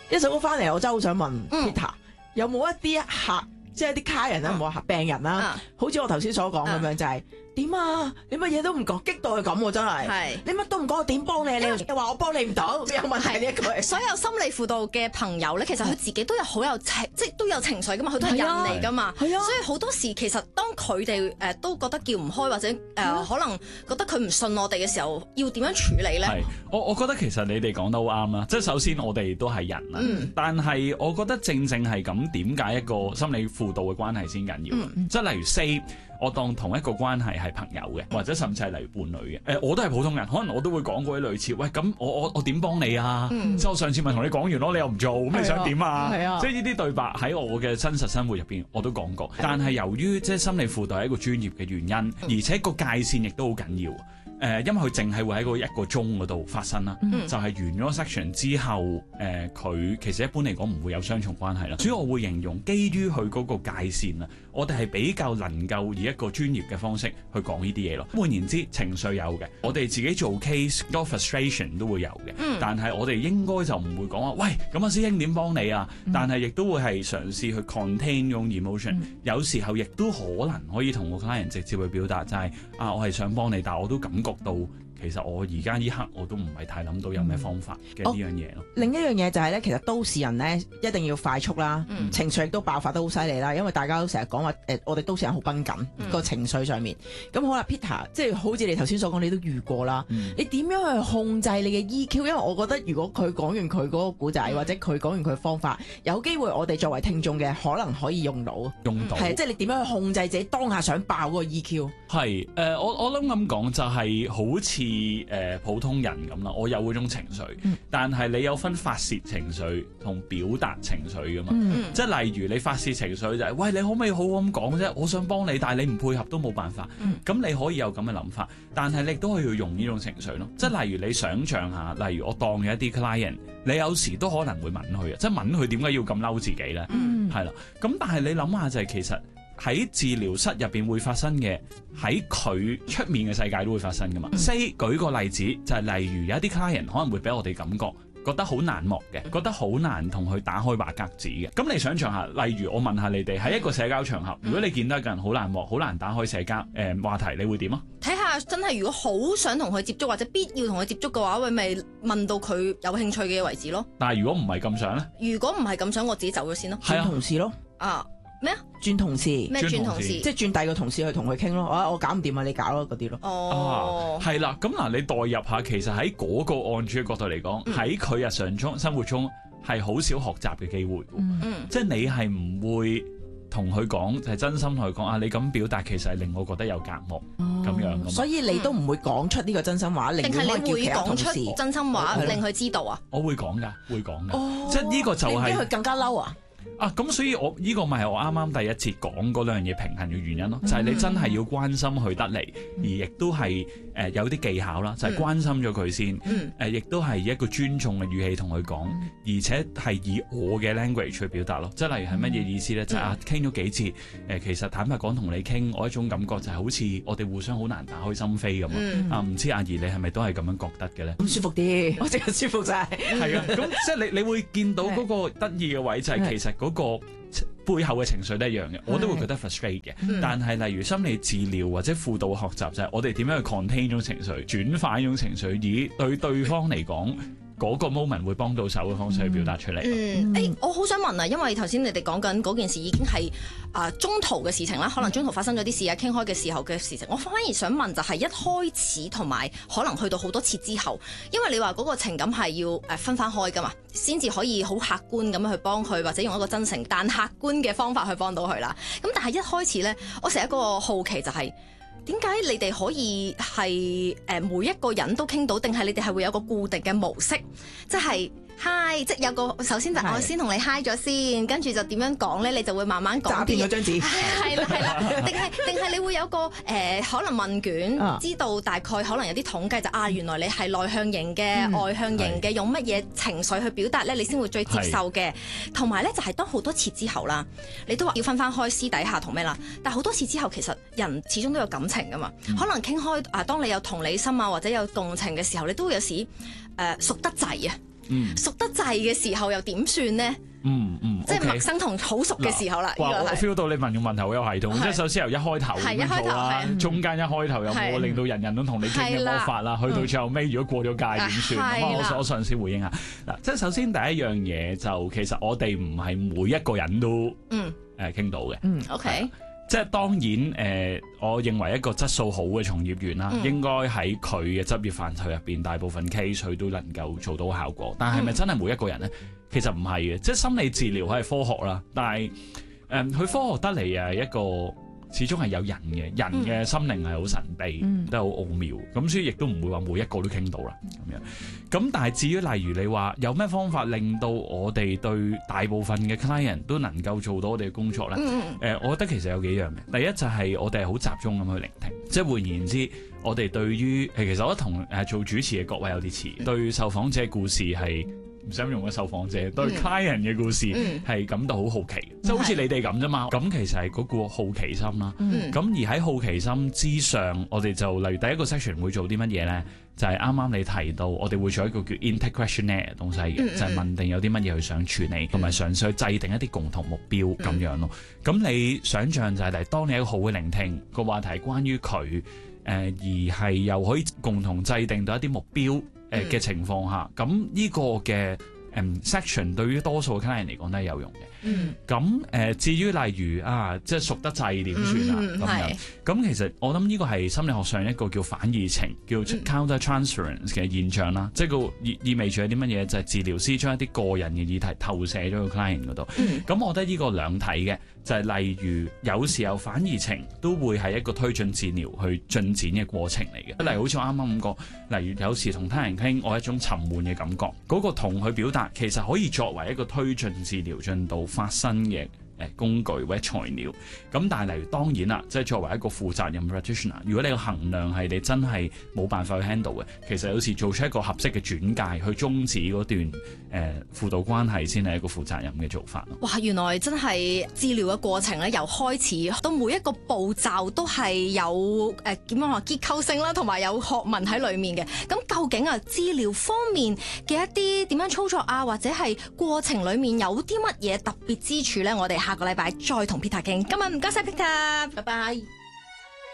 一首歌翻嚟，我真係好想問 Peter，有冇一啲客，即係啲卡人啦，唔好話病人啦，好似我頭先所講咁樣，就係點啊？你乜嘢都唔講，激到佢咁喎，真係。你乜都唔講，我點幫你？你又話我幫你唔到，有問題呢一句。 所有心理輔導嘅朋友咧，其實佢自己都有好有情，即係都有情緒噶嘛，佢都係人嚟噶嘛。所以好多時其實當佢哋都覺得叫唔開，或者可能覺得佢唔信我哋嘅時候，要點樣處理咧？ 係，我覺得其實你哋講得好啱啦。即係首先我哋都係人啦，但係我覺得正係咁，點解一個心理輔導嘅關係先緊要？即係例如 say。我當同一個關係係朋友嘅，或者甚至係例如伴侶嘅，我都係普通人，可能我都會講過啲類似，喂咁我點幫你啊？即係我上次咪同你講完咯，你又唔做，咁你想點啊？即係呢啲對白喺我嘅真實生活入邊我都講過，但係由於即係心理輔導係一個專業嘅原因，而且個界線亦都好緊要。因為佢淨係會喺一個鐘嗰度發生啦，就係完咗 section 之後，佢其實一般嚟講唔會有雙重關係啦。所以我會形容基於佢嗰個界線啊，我哋係比較能夠以一個專業嘅方式去講呢啲嘢咯。換言之，情緒有嘅，我哋自己做 case 多 frustration 都會有嘅，但係我哋應該就唔會講話，喂咁啊師兄點幫你啊？但係亦都會係嘗試去 contain 嗰種 emotion，有時候亦都可能可以同個 client 直接去表達，就係我係想幫你，但係我都感覺到其實我而家呢刻我都唔係太諗到有咩方法嘅呢樣嘢咯。 另一樣嘢就係咧，其實都市人咧一定要快速啦，情緒亦都爆發得好犀利啦，因為大家都成日講話我哋都市人好繃緊個情緒上面。咁好啦 ，Peter，即係好似你頭先所講，你都遇過啦。你點樣去控制你嘅 EQ？因為我覺得如果佢講完佢嗰個故仔，或者佢講完佢方法，有機會我哋作為聽眾嘅可能可以用到。係即係你點樣去控制自己當下想爆嗰個 EQ？ 係我諗咁講就係好似普通人咁啦，我有嗰種情緒，但係你有分發泄情緒同表達情緒噶嘛？即係例如你發泄情緒就係，喂，你可唔可以好好咁講啫？我想幫你，但係你唔配合都冇辦法。咁你可以有咁嘅諗法，但係你亦都可以用呢種情緒咯。即係例如你想象下，例如我當有一啲 client，你有時都可能會問佢啊，即係問佢點解要咁嬲自己咧？係啦，咁但係你諗下就係其實。喺治療室入邊會發生嘅，喺佢出面嘅世界都會發生噶嘛。舉個例子，就係例如有一啲 client 可能會俾我哋感覺得好難忘嘅，覺得好難同佢打開話匣子嘅。咁你想象下，例如我問下你哋喺一個社交場合，如果你見到一個人好難忘、好難打開社交話題，你會點啊？ 睇下真係如果好想同佢接觸或者必要同佢接觸嘅話，咪問到佢有興趣嘅為止咯。 但係如果唔係咁想咧？ 如果唔係咁想，我自己走咗先咯。 轉同事咯。 咩啊？ 轉同事？ 咩轉同事？ 即係轉第二個同事去同佢傾咯。我搞唔掂啊，你搞咯嗰啲咯。 係啦。咁嗱，你代入下，其實喺嗰個案主嘅角度嚟講，喺佢日常中生活中係好少學習嘅機會。即係你係唔會同佢講，就係真心同佢講你咁表達，其實係令我覺得有隔膜咁樣。 所以你都唔會講出呢個真心話， 定係你會講出真心話令佢知道啊？ 我會講㗎，會講㗎。即係呢個就係佢更加嬲啊！ 咁所以我呢個咪係我啱啱第一節講嗰兩樣嘢平衡嘅原因咯，就係你真係要關心佢得嚟，而亦都係有啲技巧啦，就係關心咗佢先，亦都係一個尊重嘅語氣同佢講，而且係以我嘅 language 去表達咯，即係例如係乜嘢意思咧？就係傾咗幾次，其實坦白講同你傾，我一種感覺就係好似我哋互相好難打開心扉咁啊！唔知阿怡你係咪都係咁樣覺得嘅咧？ 咁舒服啲，我淨係舒服晒。 係啊，咁即係你會見到嗰個得意嘅位就係其實嗰個背後嘅情緒都一樣嘅，我都會覺得 frustrate 嘅。但係例如心理治療或者輔導學習就係我哋點樣去 contain 呢種情緒，轉化呢種情緒，以對方嚟講嗰個 moment 會幫到手嘅方式去表達出嚟。 我好想問啊，因為頭先你哋講緊嗰件事已經係中途嘅事情啦，可能中途發生咗啲事啊，傾開嘅時候嘅事情，我反而想問就係一開始同埋可能去到好多次之後，因為你話嗰個情感係要分翻開噶嘛，先至可以好客觀咁樣去幫佢，或者用一個真誠但客觀嘅方法去幫到佢啦。咁但係一開始呢，我成日一個好奇就係點解你哋可以係每一個人都傾到，定係你哋係會有個固定嘅模式，即係 hi， 即係有個首先就我先同你 hi 咗先，跟住就點樣講咧，你就會慢慢講。 詐騙嗰張紙。 係啦，定係你會有個可能問卷，知道大概可能有啲統計就原來你係內向型嘅、外向型嘅，用乜嘢情緒去表達咧，你先會最接受嘅。同埋咧就係當好多次之後啦，你都話要分開私底下同咩啦，但好多次之後其實人始終都有感情噶嘛，可能傾開當你有同理心啊或者有共情嘅時候，你都會有時熟得滯啊。熟得滯嘅時候又點算呢？即係陌生同好熟嘅時候啦。 哇！我 feel 到你問嘅問題好有系統，即係首先由一開頭咁樣做啦，中間一開頭有冇令到人人都同你傾嘅方法啦？去到最後尾，如果過咗界點算？咁我嘗試回應下嗱，即係首先第一樣嘢就其實我哋唔係每一個人都傾到嘅。 OK。 即係當然我認為一個質素好嘅從業員啦，應該喺佢嘅執業範疇入邊，大部分 case 佢都能夠做到效果。但係咪真係每一個人咧？其實唔係嘅，即係心理治療係科學啦，但係佢科學得嚟一個始終係有人嘅心靈係好神秘，都係好奧妙，咁所以亦都唔會話每一個都傾到啦咁樣。咁但係至於例如你話有咩方法令到我哋對大部分嘅 client 都能夠做到我哋嘅工作咧？我覺得其實有幾樣嘅。第一就係我哋係好集中咁去聆聽，即係換言之，我哋對於其實我覺得同做主持嘅各位有啲似，對受訪者嘅故事係。唔想用嘅受訪者對 client 嘅故事係感到好好奇，即係好似你哋咁啫嘛。咁其實係嗰個好奇心啦。咁而喺好奇心之上，我哋就例如第一個 section 會做啲乜嘢咧？就係啱啱你提到，我哋會做一個叫 intake questionnaire 嘅東西嘅，就係問定有啲乜嘢佢想處理，同埋嘗試去制定一啲共同目標咁樣咯。咁你想象就係當你一個好嘅聆聽個話題係關於佢而係又可以共同制定到一啲目標嘅情況下，咁呢個嘅section 對於多數嘅 client 嚟講都係有用嘅。咁至於例如即係熟得滯點算啊咁樣。咁其實我諗呢個係心理學上一個叫反義情，叫 counter transference 嘅現象啦。即係個意味住係啲乜嘢？就係治療師將一啲個人嘅議題投射咗個 client 嗰度。咁我覺得呢個兩睇嘅。就係例如有時候反義情都會係一個推進治療去進展嘅過程嚟嘅。例如好似我啱啱咁講，例如有時同他人傾，我一種沉悶嘅感覺，嗰個同佢表達其實可以作為一個推進治療進度發生嘅工具或者材料。咁但係例如當然啦，即係作為一個負責任 practitioner， 如果你個衡量係你真係冇辦法去 handle 嘅，其實有時做出一個合適嘅轉介去終止嗰段輔導關係先係一個負責任嘅做法。 哇！原來真係治療嘅過程咧，由開始到每一個步驟都係有點樣話結構性啦，同埋有學問喺裡面嘅。咁究竟治療方面嘅一啲點樣操作或者係過程裡面有啲乜嘢特別之處咧？我哋下個禮拜再同 Peter 傾。今日唔該晒 Peter，拜拜。